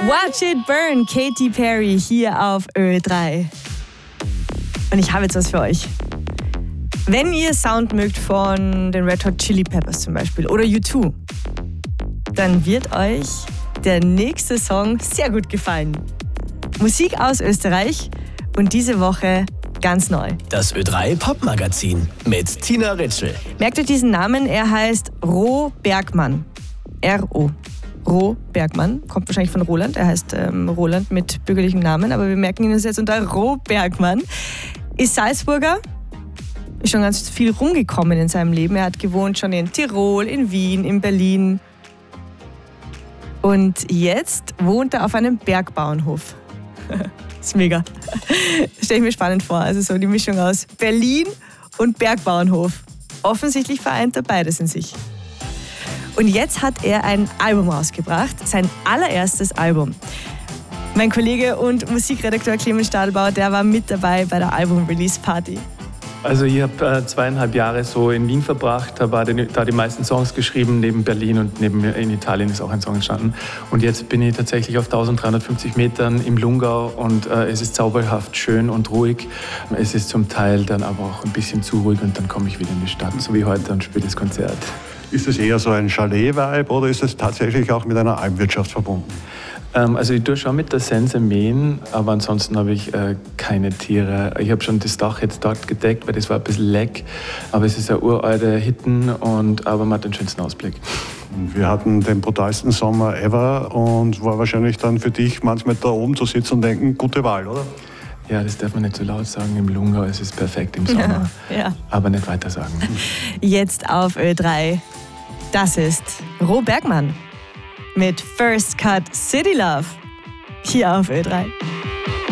Watch It Burn, Katy Perry hier auf Ö3. Und ich habe jetzt was für euch. Wenn ihr Sound mögt von den Red Hot Chili Peppers zum Beispiel oder U2, dann wird euch der nächste Song sehr gut gefallen. Musik aus Österreich und diese Woche ganz neu. Das Ö3 Popmagazin mit Tina Ritschl. Merkt euch diesen Namen, er heißt Ro Bergmann. R-O. Ro Bergmann, kommt wahrscheinlich von Roland. Er heißt Roland mit bürgerlichem Namen, aber wir merken ihn jetzt unter Ro Bergmann. Ist Salzburger, ist schon ganz viel rumgekommen in seinem Leben. Er hat gewohnt schon in Tirol, in Wien, in Berlin. Und jetzt wohnt er auf einem Bergbauernhof. Das ist mega. Stelle ich mir spannend vor. Also so die Mischung aus Berlin und Bergbauernhof. Offensichtlich vereint er beides in sich. Und jetzt hat er ein Album rausgebracht, sein allererstes Album. Mein Kollege und Musikredakteur Clemens Stadelbauer, der war mit dabei bei der Album-Release-Party. Also ich habe 2,5 Jahre so in Wien verbracht, habe da die meisten Songs geschrieben, neben Berlin und neben in Italien ist auch ein Song entstanden. Und jetzt bin ich tatsächlich auf 1350 Metern im Lungau und es ist zauberhaft schön und ruhig. Es ist zum Teil dann aber auch ein bisschen zu ruhig und dann komme ich wieder in die Stadt, so wie heute und spiele das Konzert. Ist es eher so ein Chalet-Vibe oder ist es tatsächlich auch mit einer Almwirtschaft verbunden? Also ich tue schon mit der Sense mähen, aber ansonsten habe ich keine Tiere. Ich habe schon das Dach jetzt dort gedeckt, weil das war ein bisschen leck. Aber es ist eine uralte Hitten, aber man hat den schönsten Ausblick. Wir hatten den brutalsten Sommer ever und war wahrscheinlich dann für dich manchmal da oben zu sitzen und denken, gute Wahl, oder? Ja, das darf man nicht so laut sagen im Lungau, es ist perfekt im Sommer. Ja. Aber nicht weiter sagen. Jetzt auf Ö3. Das ist Ro Bergmann mit First Cut City Love hier auf Ö3.